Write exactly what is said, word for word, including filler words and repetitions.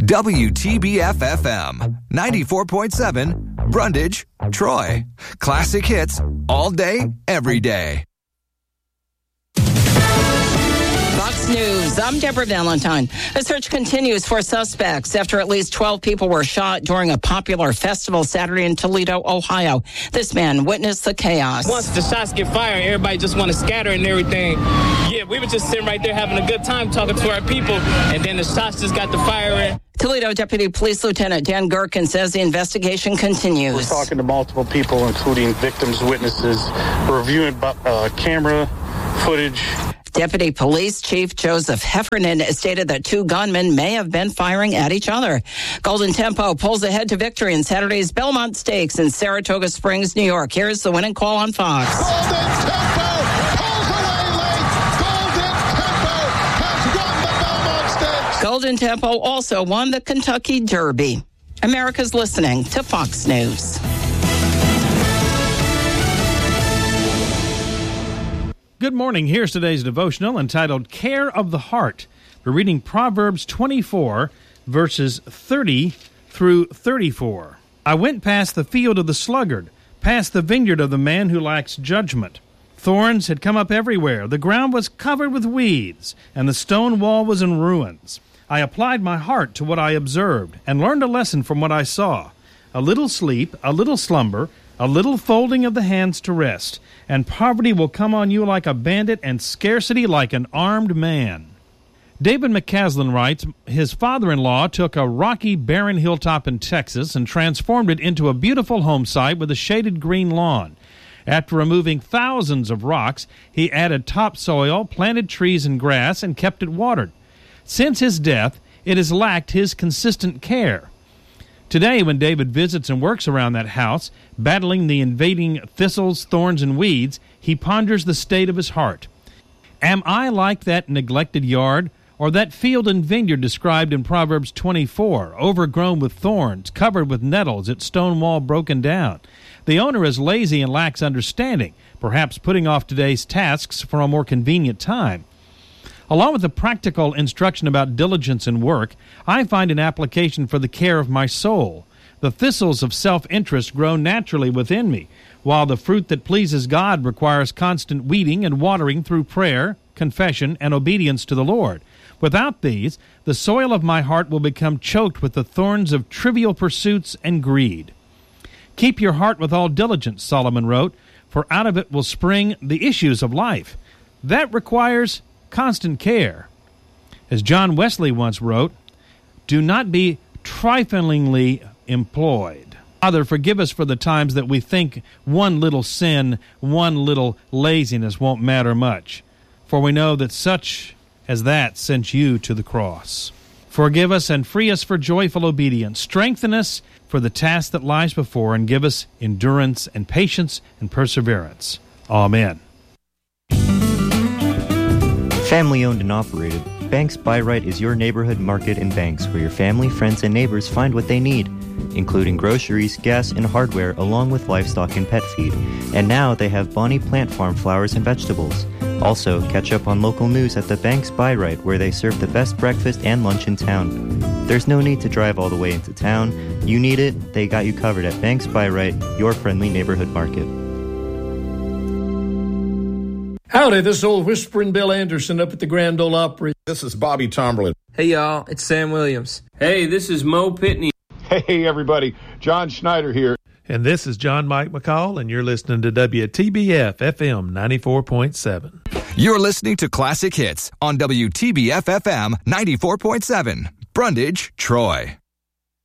W T B F F M, ninety-four point seven, Brundage, Troy. Classic hits all day, every day. Fox News, I'm Deborah Valentine. A search continues for suspects after at least twelve people were shot during a popular festival Saturday in Toledo, Ohio. This man witnessed the chaos. Once the shots get fired, everybody just want to scatter and everything. Yeah, we were just sitting right there having a good time talking to our people, and then the shots just got to firing. Toledo Deputy Police Lieutenant Dan Gherkin says the investigation continues. We're talking to multiple people, including victims, witnesses, reviewing uh, camera footage. Deputy Police Chief Joseph Heffernan stated that two gunmen may have been firing at each other. Golden Tempo pulls ahead to victory in Saturday's Belmont Stakes in Saratoga Springs, New York. Here's the winning call on Fox. Golden Tempo pulls away late. Golden Tempo has won the Belmont Stakes. Golden Tempo also won the Kentucky Derby. America's listening to Fox News. Good morning. Here's today's devotional entitled Care of the Heart. We're reading Proverbs twenty-four, verses thirty through thirty-four. I went past the field of the sluggard, past the vineyard of the man who lacks judgment. Thorns had come up everywhere. The ground was covered with weeds, and the stone wall was in ruins. I applied my heart to what I observed, and learned a lesson from what I saw. A little sleep, a little slumber, a little folding of the hands to rest, and poverty will come on you like a bandit, and scarcity like an armed man. David McCaslin writes, his father-in-law took a rocky, barren hilltop in Texas and transformed it into a beautiful home site with a shaded green lawn. After removing thousands of rocks, he added topsoil, planted trees and grass, and kept it watered. Since his death, it has lacked his consistent care. Today, when David visits and works around that house, battling the invading thistles, thorns, and weeds, he ponders the state of his heart. Am I like that neglected yard, or that field and vineyard described in Proverbs twenty-four, overgrown with thorns, covered with nettles, its stone wall broken down? The owner is lazy and lacks understanding, perhaps putting off today's tasks for a more convenient time. Along with the practical instruction about diligence in work, I find an application for the care of my soul. The thistles of self-interest grow naturally within me, while the fruit that pleases God requires constant weeding and watering through prayer, confession, and obedience to the Lord. Without these, the soil of my heart will become choked with the thorns of trivial pursuits and greed. Keep your heart with all diligence, Solomon wrote, for out of it will spring the issues of life. That requires constant care. As John Wesley once wrote, do not be triflingly employed. Father, forgive us for the times that we think one little sin, one little laziness won't matter much, for we know that such as that sent you to the cross. Forgive us and free us for joyful obedience. Strengthen us for the task that lies before, and give us endurance and patience and perseverance. Amen. Family owned and operated, Banks Buy Right is your neighborhood market in Banks where your family, friends, and neighbors find what they need, including groceries, gas, and hardware, along with livestock and pet feed. And now they have Bonnie Plant Farm flowers and vegetables. Also, catch up on local news at the Banks Buy Right, where they serve the best breakfast and lunch in town. There's no need to drive all the way into town. You need it, they got you covered at Banks Buy Right, your friendly neighborhood market. Howdy, this is old Whispering Bill Anderson up at the Grand Ole Opry. This is Bobby Tomberlin. Hey, y'all, it's Sam Williams. Hey, this is Mo Pitney. Hey, everybody, John Schneider here. And this is John Mike McCall, and you're listening to W T B F F M ninety-four point seven. You're listening to Classic Hits on W T B F F M ninety-four point seven, Brundage, Troy.